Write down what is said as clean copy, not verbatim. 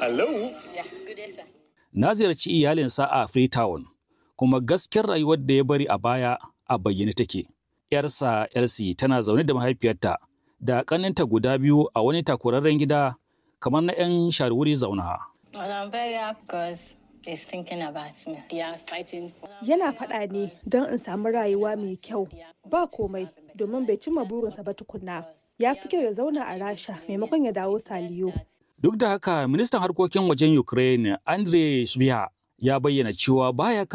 Hello? Na ziyarci iyalinsa a Freetown, kuma gaskiyar rayuwar da ya bari a baya a bayyane take. ‘Yarsa Elsie tana zaune da mahaifiyarta da ƙaninta guda biyu a wani takurarren gida kamar na 'yan sharwuri zauna. Yana faɗa ne don in samu rayuwa mai kyau. Ba komai, domin bai cimma burinsa ba tukunna. Ya fi kyau ya zauna a Rasha maimakon ya dawo Saliyo. Duk da haka, ministan harkokin wajen Ukraine, Andriy Sybiha, ya bayyana cewa baya